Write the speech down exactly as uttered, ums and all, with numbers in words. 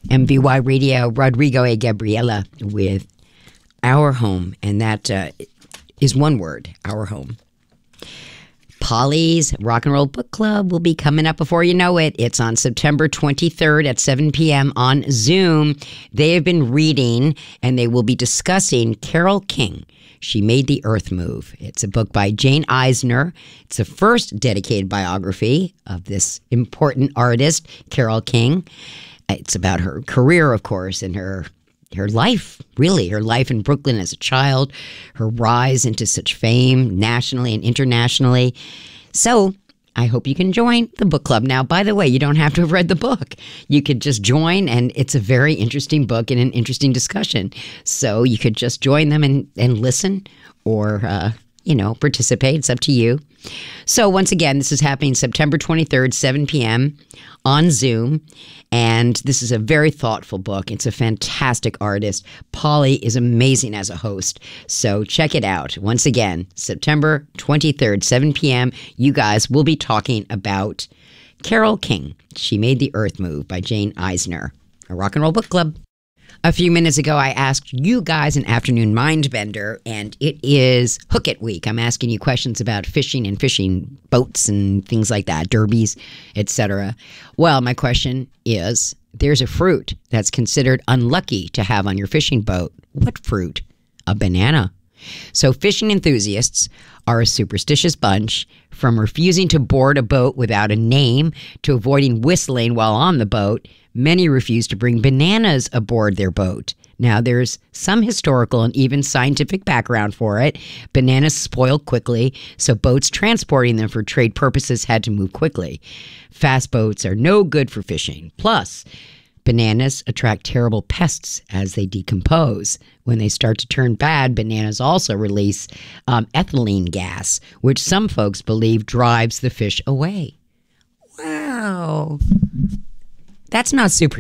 M V Y Radio, Rodrigo A. Gabriela with Our Home. And that uh, is one word, Our Home. Polly's Rock and Roll Book Club will be coming up before you know it. It's on September twenty-third at seven p.m. on Zoom. They have been reading and they will be discussing Carole King. She Made the Earth Move. It's a book by Jane Eisner. It's the first dedicated biography of this important artist, Carole King. It's about her career, of course, and her her life, really, her life in Brooklyn as a child, her rise into such fame nationally and internationally. So I hope you can join the book club. Now, by the way, you don't have to have read the book. You could just join, and it's a very interesting book and an interesting discussion. So you could just join them and, and listen or, uh, you know, participate. It's up to you. So once again, this is happening September twenty-third, seven p.m. on Zoom. And this is a very thoughtful book. It's a fantastic artist. Polly is amazing as a host. So check it out. Once again, September twenty-third, seven p.m. You guys will be talking about Carole King. She Made the Earth Move by Jane Eisner. A Rock and Roll Book Club. A few minutes ago, I asked you guys an afternoon mind bender, and it is Hook It Week. I'm asking you questions about fishing and fishing boats and things like that, derbies, et cetera. Well, my question is, there's a fruit that's considered unlucky to have on your fishing boat. What fruit? A banana. So fishing enthusiasts are a superstitious bunch, from refusing to board a boat without a name to avoiding whistling while on the boat. Many refuse to bring bananas aboard their boat. Now, there's some historical and even scientific background for it. Bananas spoil quickly, so boats transporting them for trade purposes had to move quickly. Fast boats are no good for fishing. Plus, bananas attract terrible pests as they decompose. When they start to turn bad, bananas also release um, ethylene gas, which some folks believe drives the fish away. Wow. That's not super